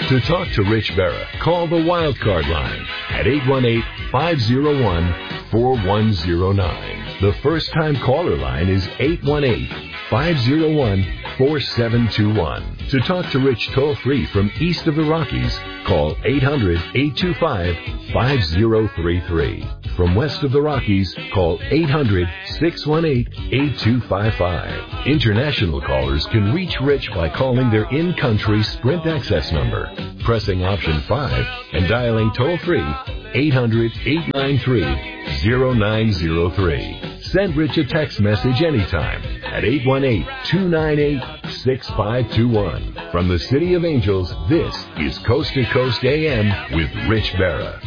To talk to Rich Berra, call the Wildcard line at 818-501-4109. The first-time caller line is 818-501-4721. To talk to Rich toll-free from east of the Rockies, call 800-825-5033. From west of the Rockies, call 800-618-8255. International callers can reach Rich by calling their in-country Sprint access number, pressing option 5, and dialing toll-free 800-893-0903. Send Rich a text message anytime at 818-298-6521. From the City of Angels, this is Coast to Coast AM with Rich Berra.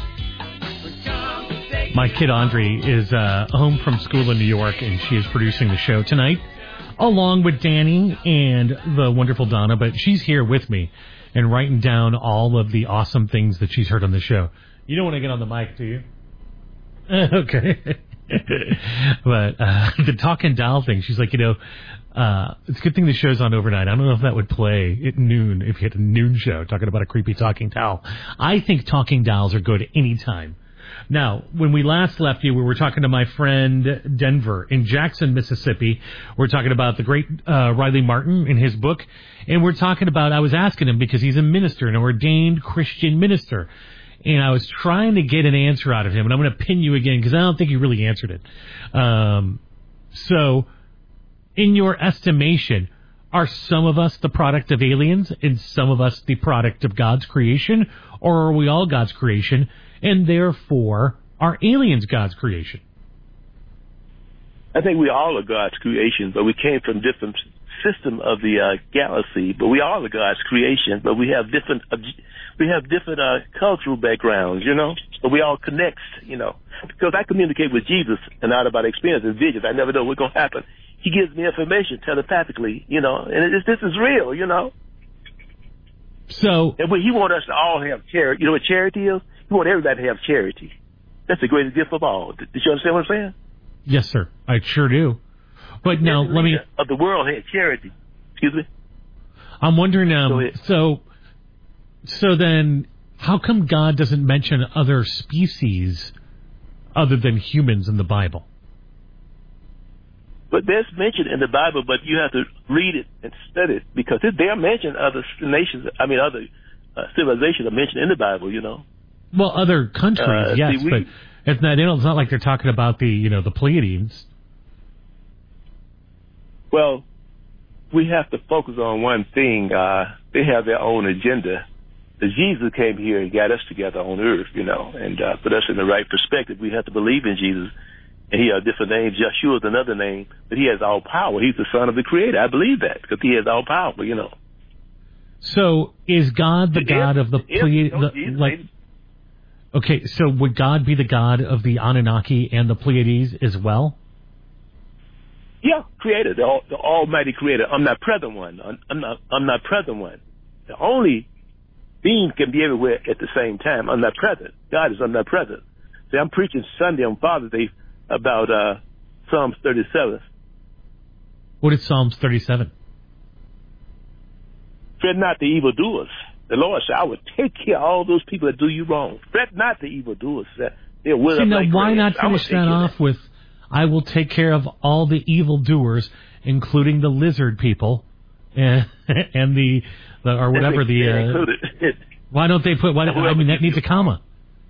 My kid Audrey is home from school in New York, and she is producing the show tonight, along with Danny and the wonderful Donna. But she's here with me and writing down all of the awesome things that she's heard on the show. You don't want to get on the mic, do you? Okay. But the talking doll thing, she's like, it's a good thing the show's on overnight. I don't know if that would play at noon if you had a noon show talking about a creepy talking doll. I think talking dolls are good any time. Now, when we last left you, we were talking to my friend Denver in Jackson, Mississippi. We're talking about the great Riley Martin in his book. And we're talking about, I was asking him because he's a minister, an ordained Christian minister. And I was trying to get an answer out of him. And I'm going to pin you again because I don't think he really answered it. So, in your estimation, are some of us the product of aliens and some of us the product of God's creation? Or are we all God's creation? And therefore, are aliens God's creation? I think we all are God's creation, but we came from different system of the galaxy. But we all are God's creation, but we have different cultural backgrounds, But we all connect, Because I communicate with Jesus and not about experience and visions. I never know what's going to happen. He gives me information telepathically, and this is real, So, and he wants us to all have charity. You know what charity is? He wants everybody to have charity. That's the greatest gift of all. Did you understand what I'm saying? Yes, sir. I sure do. But now, let me... Of the world had charity. Excuse me? I'm wondering, so then, how come God doesn't mention other species other than humans in the Bible? But that's mentioned in the Bible, but you have to read it and study it, because they are mentioned other nations, other civilizations are mentioned in the Bible, Well, other countries, yes, but it's not like they're talking about the Pleiades. Well, we have to focus on one thing. They have their own agenda. Jesus came here and got us together on earth, and put us in the right perspective. We have to believe in Jesus. And he has different names. Yeshua is another name, but he has all power. He's the son of the Creator. I believe that, because he has all power, So, is God the God of the Pleiades? Okay, so would God be the God of the Anunnaki and the Pleiades as well? Yeah, Creator, the Almighty Creator, omnipresent one. Omnipresent one. The only being can be everywhere at the same time. Omnipresent. God is omnipresent. See, I'm preaching Sunday on Father's Day about Psalms 37. What is Psalms 37? Fret not the evildoers. The Lord said, I will take care of all those people that do you wrong. Fret not the evildoers. They're See, now, why not finish that off with, I will take care of all the evildoers, including the lizard people, and the or whatever why don't they put, that needs a comma.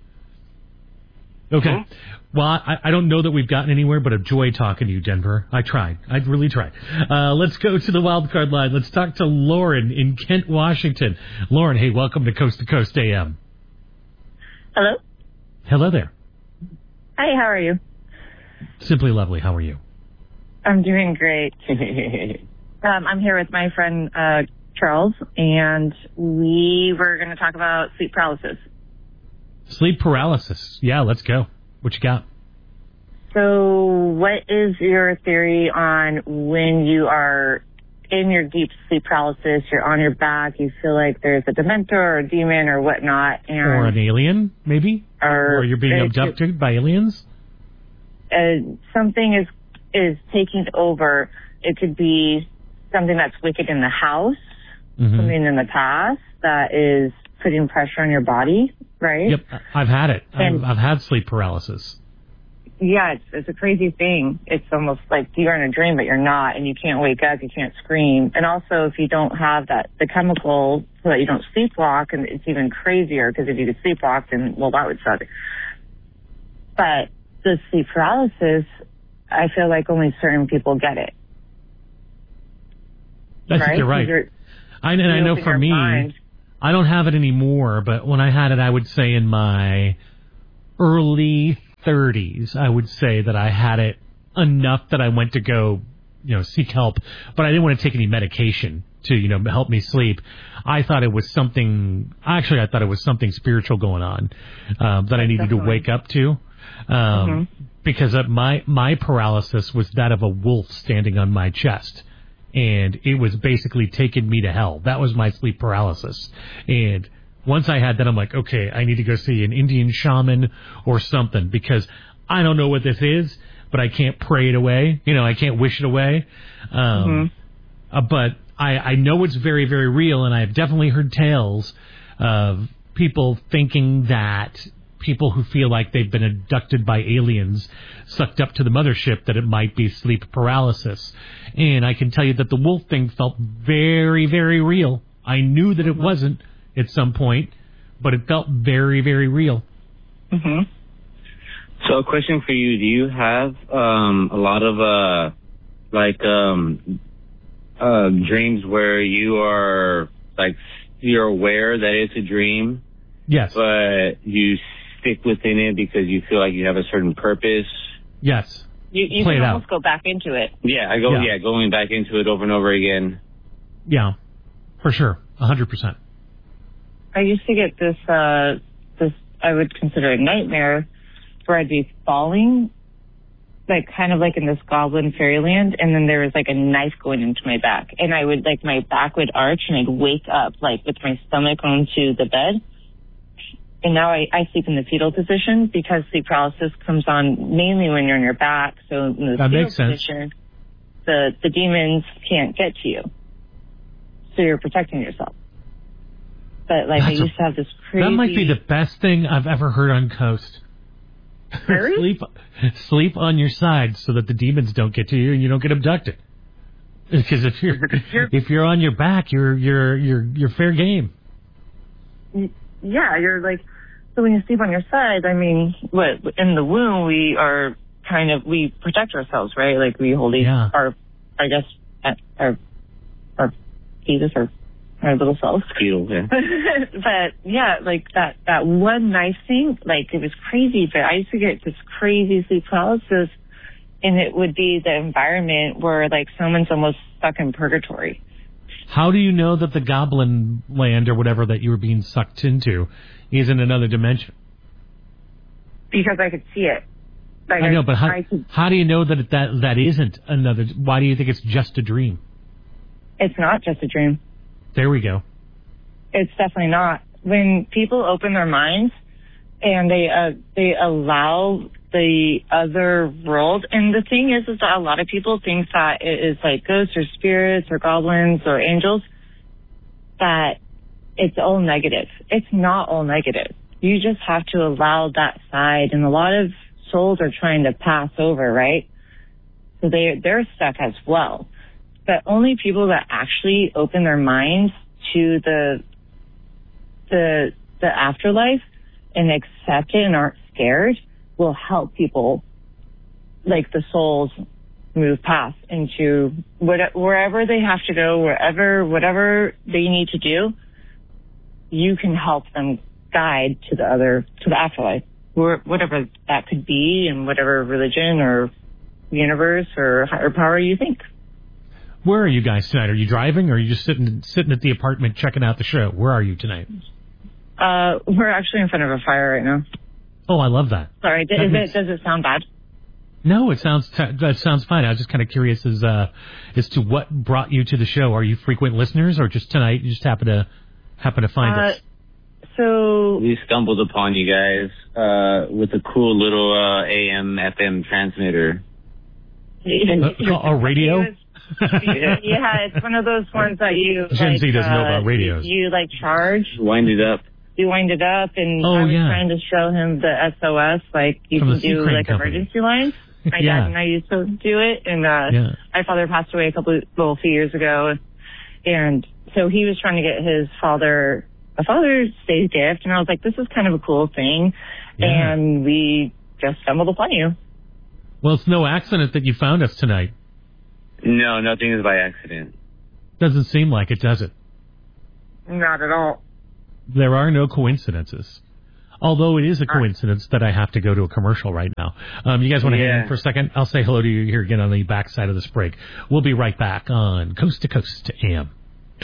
Okay. Mm-hmm. Well, I don't know that we've gotten anywhere, but a joy talking to you, Denver. I tried. I really tried. Let's go to the wildcard line. Let's talk to Lauren in Kent, Washington. Lauren, hey, welcome to Coast AM. Hello. Hello there. Hi, how are you? Simply lovely. How are you? I'm doing great. I'm here with my friend Charles, and we were going to talk about sleep paralysis. Sleep paralysis. Yeah, let's go. What you got? So what is your theory on when you are in your deep sleep paralysis, you're on your back, you feel like there's a dementor or a demon or whatnot? Or an alien, maybe? Or you're being abducted by aliens? Something is taking over. It could be something that's wicked in the house, something in the past that is putting pressure on your body, right? Yep, I've had it. And- I've had sleep paralysis. Yeah, it's a crazy thing. It's almost like you're in a dream, but you're not, and you can't wake up, you can't scream. And also, if you don't have the chemical so that you don't sleepwalk, and it's even crazier, because if you could sleepwalk, then, well, that would suck. But the sleep paralysis, I feel like only certain people get it. I think you're right. I know for me, I don't have it anymore, but when I had it, I would say in my early 30s, I would say that I had it enough that I went to go, seek help, but I didn't want to take any medication to, help me sleep. I thought it was something spiritual going on, that I needed to wake up to. Because my paralysis was that of a wolf standing on my chest. And it was basically taking me to hell. That was my sleep paralysis. And once I had that, I'm like, okay, I need to go see an Indian shaman or something, because I don't know what this is, but I can't pray it away. I can't wish it away. But I know it's very, very real, and I've definitely heard tales of people thinking that people who feel like they've been abducted by aliens, sucked up to the mothership, that it might be sleep paralysis. And I can tell you that the wolf thing felt very, very real. I knew that it wasn't at some point, but it felt very, very real. So a question for you. Do you have a lot of dreams where you are you're aware that it's a dream? Yes. But you stick within it because you feel like you have a certain purpose? Yes. You can almost go back into it. Yeah, going back into it over and over again. Yeah, for sure. 100%. I used to get this I would consider a nightmare, where I'd be falling, kind of like in this goblin fairyland, and then there was a knife going into my back, and I would my back would arch, and I'd wake up with my stomach onto the bed. And now I sleep in the fetal position, because sleep paralysis comes on mainly when you're on your back. So in the fetal position, the demons can't get to you. So you're protecting yourself. But I used to have this crazy... That might be the best thing I've ever heard on Coast. Really? Sleep on your side so that the demons don't get to you and you don't get abducted. Because if you're on your back, you're fair game. Yeah, you're so when you sleep on your side, in the womb, we are we protect ourselves, right? We hold our fetus or our little cells. Fetal, yeah. But yeah, that one knife thing, it was crazy, but I used to get this crazy sleep paralysis, and it would be the environment where someone's almost stuck in purgatory. How do you know that the goblin land or whatever that you were being sucked into is in another dimension? Because I could see it. I know, but how do you know that that isn't another? Why do you think it's just a dream? It's not just a dream. There we go. It's definitely not. When people open their minds and they allow the other world, and the thing is that a lot of people think that it is ghosts or spirits or goblins or angels, that it's all negative. It's not all negative. You just have to allow that side, and a lot of souls are trying to pass over, right? So they're stuck as well. But only people that actually open their minds to the afterlife and accept it and aren't scared will help people, the souls, move past into wherever they have to go, whatever they need to do. You can help them guide to the afterlife, whatever that could be, in whatever religion or universe or higher power you think. Where are you guys tonight? Are you driving, or are you just sitting at the apartment checking out the show? Where are you tonight? We're actually in front of a fire right now. Oh, I love that. Sorry, does it sound bad? No, that sounds fine. I was just kind of curious as to what brought you to the show. Are you frequent listeners, or just tonight you just happen to find us? So we stumbled upon you guys with a cool little AM/FM transmitter. A radio? Yeah, it's one of those ones that you Gen Z doesn't know about radios. You charge. Wind it up. we winded up, and I was trying to show him the SOS, like you can do like emergency lines. My dad and I used to do it, and my father passed away a few years ago, and so he was trying to get his father a Father's Day gift, and I was like, this is kind of a cool thing, and we just stumbled upon you. Well, it's no accident that you found us tonight. No, nothing is by accident. Doesn't seem like it, does it? Not at all. There are no coincidences. Although it is a coincidence that I have to go to a commercial right now. You guys want to hang in for a second? I'll say hello to you here again on the backside of this break. We'll be right back on Coast to Coast AM.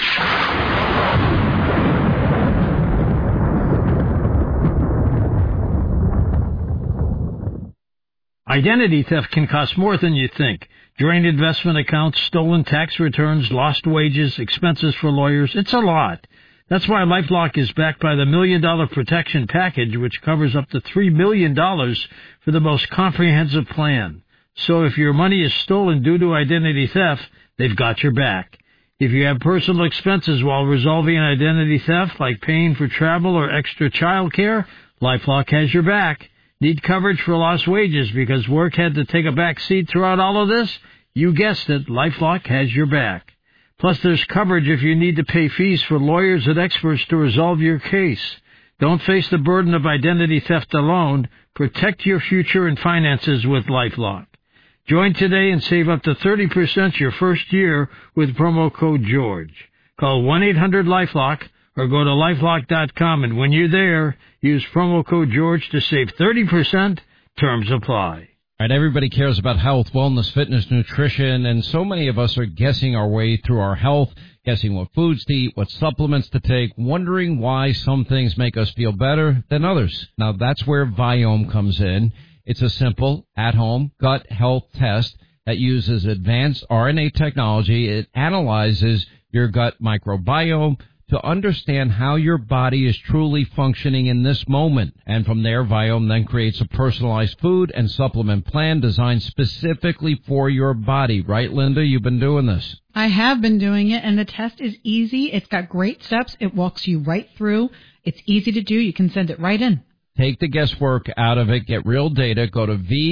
Identity theft can cost more than you think. Drained investment accounts, stolen tax returns, lost wages, expenses for lawyers. It's a lot. That's why LifeLock is backed by the $1 Million Protection Package, which covers up to $3 million for the most comprehensive plan. So if your money is stolen due to identity theft, they've got your back. If you have personal expenses while resolving an identity theft, like paying for travel or extra child care, LifeLock has your back. Need coverage for lost wages because work had to take a back seat throughout all of this? You guessed it, LifeLock has your back. Plus, there's coverage if you need to pay fees for lawyers and experts to resolve your case. Don't face the burden of identity theft alone. Protect your future and finances with LifeLock. Join today and save up to 30% your first year with promo code GEORGE. Call 1-800-LifeLock or go to LifeLock.com, and when you're there, use promo code GEORGE to save 30%. Terms apply. All right, everybody cares about health, wellness, fitness, nutrition, and so many of us are guessing our way through our health, guessing what foods to eat, what supplements to take, wondering why some things make us feel better than others. Now, that's where Viome comes in. It's a simple, at-home gut health test that uses advanced RNA technology. It analyzes your gut microbiome to understand how your body is truly functioning in this moment. And from there, Viome then creates a personalized food and supplement plan designed specifically for your body. Right, Linda? You've been doing this. I have been doing it, and the test is easy. It's got great steps. It walks you right through. It's easy to do. You can send it right in. Take the guesswork out of it. Get real data. Go to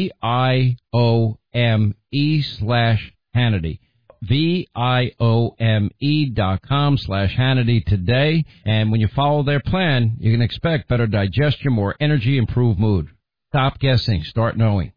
VIOME/Hannity. VIOME.com/Hannity today. And when you follow their plan, you can expect better digestion, more energy, improved mood. Stop guessing. Start knowing.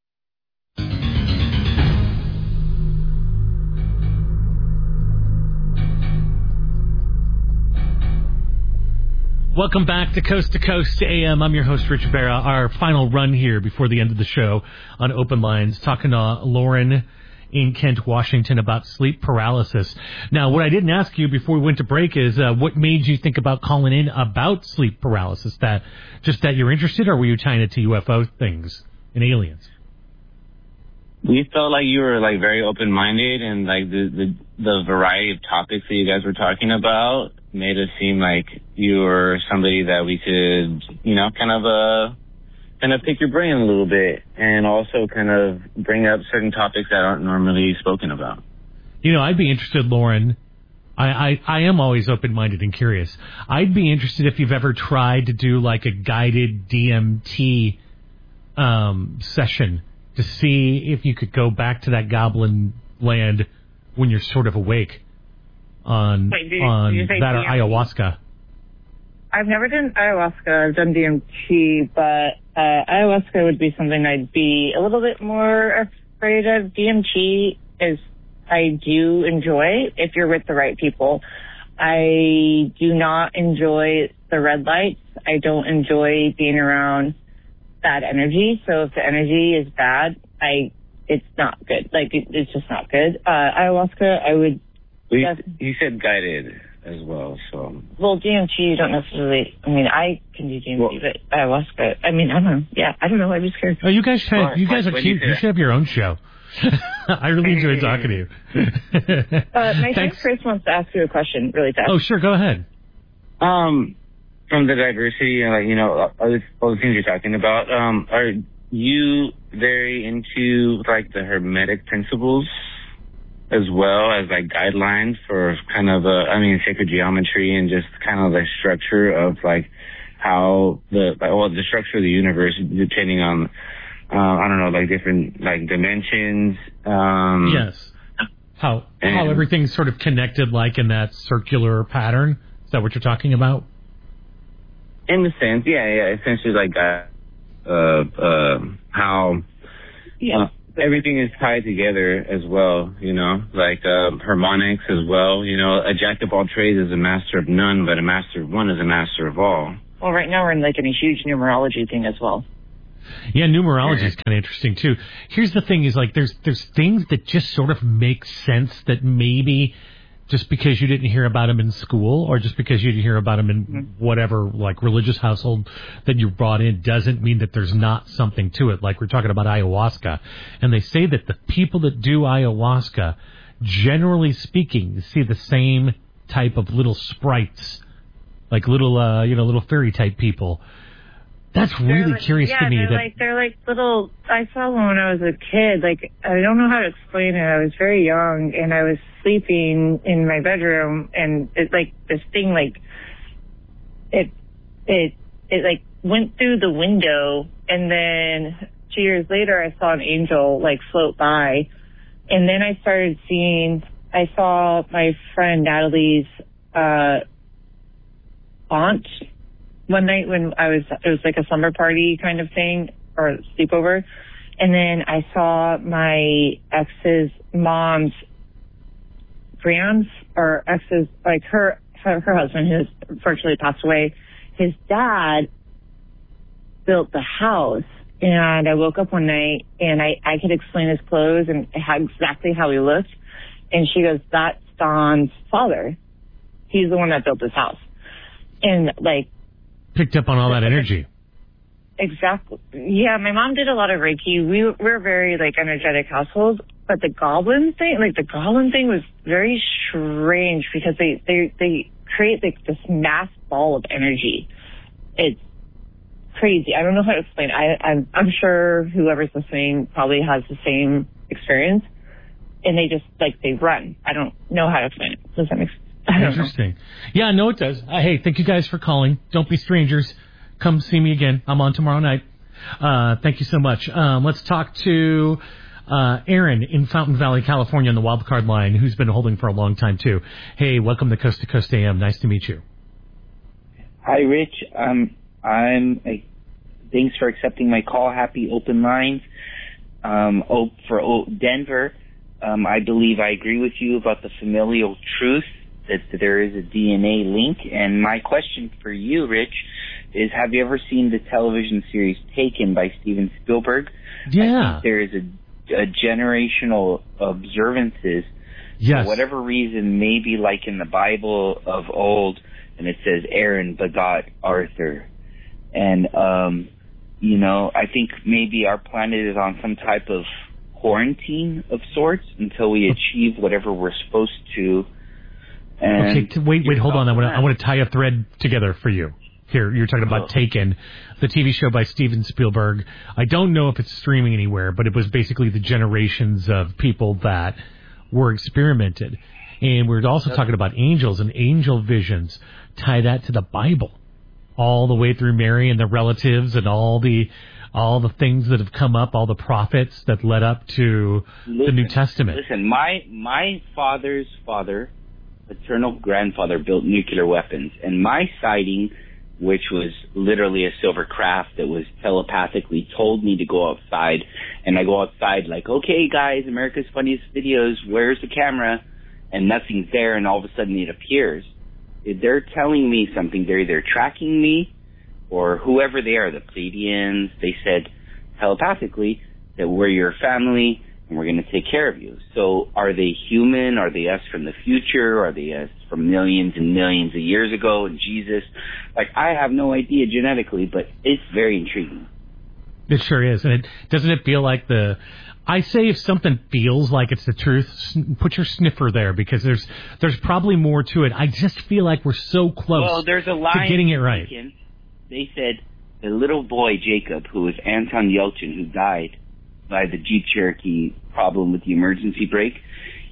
Welcome back to Coast AM. I'm your host, Rich Barra. Our final run here before the end of the show on Open Lines, talking to Lauren in Kent, Washington, about sleep paralysis. Now, what I didn't ask you before we went to break is what made you think about calling in about sleep paralysis? That you're interested, or were you tying it to UFO things and aliens? We felt like you were like very open-minded, and like the variety of topics that you guys were talking about made us seem like you were somebody that we could, kind of pick your brain a little bit, and also kind of bring up certain topics that aren't normally spoken about. I'd be interested, Lauren. I am always open-minded and curious. I'd be interested if you've ever tried to do like a guided DMT session to see if you could go back to that goblin land when you're sort of awake on that or ayahuasca. I've never done ayahuasca. I've done DMT, but ayahuasca would be something I'd be a little bit more afraid of. DMT is I do enjoy if you're with the right people. I do not enjoy the red lights. I don't enjoy being around bad energy. So if the energy is bad, it's not good. Like it's just not good. Ayahuasca, I would. You said guided as well, so. Well, DMT, you don't necessarily. I mean, I can do DMT, but ayahuasca. I mean, I don't know. Yeah, I don't know. I'm just curious. Oh, you guys are cute. You should have your own show. I really enjoyed talking to you. My friend Chris wants to ask you a question really fast. Oh, sure. Go ahead. From the diversity and all the things you're talking about, are you very into like the Hermetic principles as well as like guidelines for kind of sacred geometry and just kind of the structure of like how the structure of the universe, depending on like different like dimensions. Yes. How everything's sort of connected, like in that circular pattern. Is that what you're talking about? In the sense, yeah, essentially like how everything is tied together as well, like harmonics as well. A jack of all trades is a master of none, but a master of one is a master of all. Well, right now we're in like in a huge numerology thing as well. Yeah, numerology is kind of interesting too. Here's the thing: is like there's things that just sort of make sense that maybe just because you didn't hear about them in school, or just because you didn't hear about them in whatever like religious household that you brought in, doesn't mean that there's not something to it. Like we're talking about ayahuasca, and they say that the people that do ayahuasca, generally speaking, see the same type of little sprites, like little little fairy type people. That's really curious to me. They're like little. I saw one when I was a kid. Like, I don't know how to explain it. I was very young and I was sleeping in my bedroom, and it's like this thing, like it like went through the window, and then 2 years later I saw an angel like float by, and then I saw my friend Natalie's aunt one night when it was like a slumber party kind of thing, or sleepover. And then I saw my ex's mom's like her husband, who has unfortunately passed away. His dad built the house, and I woke up one night and I could explain his clothes and exactly how he looked. And she goes, "That's Don's father. He's the one that built this house." And like, picked up on all that energy. Exactly. Yeah, my mom did a lot of Reiki. We're very like energetic household, but the goblin thing was very strange because they create like this mass ball of energy. It's crazy. I don't know how to explain it. I'm sure whoever's listening probably has the same experience, and they just like they run. I don't know how to explain it. Does that make sense? Interesting. Yeah, no, it does. Hey, thank you guys for calling. Don't be strangers. Come see me again. I'm on tomorrow night. Thank you so much. Let's talk to Aaron in Fountain Valley, California, on the wildcard line, who's been holding for a long time, too. Hey, welcome to Coast AM. Nice to meet you. Hi, Rich. Thanks for accepting my call. Happy open lines. For Denver, I believe I agree with you about the familial truth, that there is a DNA link. And my question for you, Rich, is have you ever seen the television series Taken by Steven Spielberg? Yeah. I think there is a generational observances. Yes. For whatever reason, maybe like in the Bible of old, and it says Aaron begot Arthur. And, I think maybe our planet is on some type of quarantine of sorts until we achieve whatever we're supposed to. And okay, wait, hold on. I want to tie a thread together for you. Here, you're talking about Taken, the TV show by Steven Spielberg. I don't know if it's streaming anywhere, but it was basically the generations of people that were experimented. And we're also talking about angels and angel visions. Tie that to the Bible, all the way through Mary and the relatives and all the things that have come up, all the prophets that led up to the New Testament. Listen, my father's father, paternal grandfather, built nuclear weapons, and my sighting, which was literally a silver craft that was telepathically told me to go outside, and I go outside like, okay, guys, America's Funniest Videos, where's the camera? And nothing's there, and all of a sudden it appears. They're telling me something. They're either tracking me, or whoever they are, the Pleiadians. They said telepathically that we're your family, and we're going to take care of you. So are they human? Are they us from the future? Are they us from millions and millions of years ago? And Jesus? Like, I have no idea genetically, but it's very intriguing. It sure is. And doesn't it feel like I say if something feels like it's the truth, put your sniffer there, because there's probably more to it. I just feel like we're so close there's a line to getting it right. They said the little boy, Jacob, who was Anton Yelchin, who died by the Jeep Cherokee problem with the emergency brake,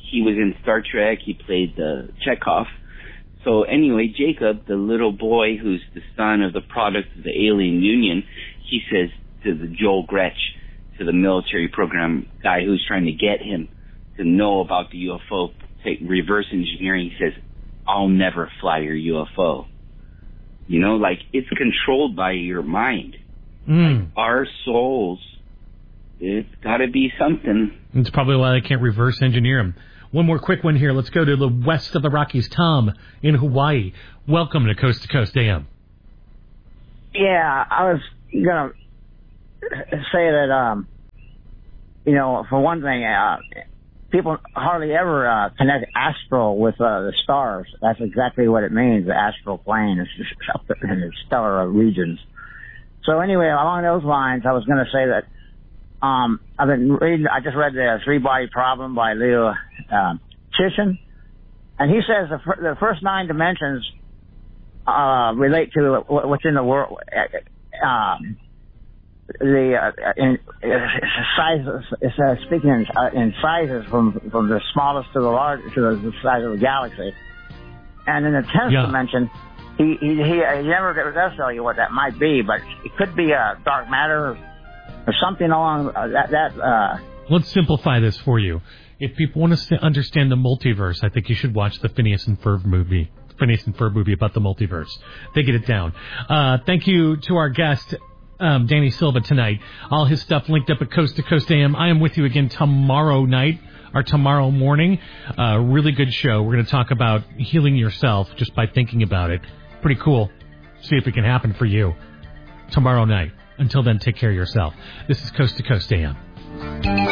he was in Star Trek. He played Chekhov. So anyway, Jacob, the little boy who's the son of the product of the alien union, he says to the Joel Gretsch, to the military program guy who's trying to get him to know about the UFO, take reverse engineering, he says, I'll never fly your UFO. You know, like, it's controlled by your mind. Like, our souls, it's got to be something. It's probably why they can't reverse engineer them. One more quick one here. Let's go to the west of the Rockies. Tom in Hawaii. Welcome to Coast AM. Yeah, I was going to say that, you know, for one thing, people hardly ever connect astral with the stars. That's exactly what it means, the astral plane. It's just up in the stellar regions. So anyway, along those lines, I was going to say that I've been reading, I just read the Three-Body Problem by Leo Chisholm, and he says the first 9 dimensions relate to what's in the world. Speaking in sizes from the smallest to the largest to the size of the galaxy, and in the 10th dimension, he never does tell you what that might be, but it could be a dark matter or something along that. Let's simplify this for you. If people want to understand the multiverse, I think you should watch the Phineas and Ferb movie. Phineas and Ferb movie about the multiverse. They get it down. Thank you to our guest, Danny Silva, tonight. All his stuff linked up at Coast to Coast AM. I am with you again tomorrow night or tomorrow morning. Really good show. We're going to talk about healing yourself just by thinking about it. Pretty cool. See if it can happen for you tomorrow night. Until then, take care of yourself. This is Coast to Coast AM.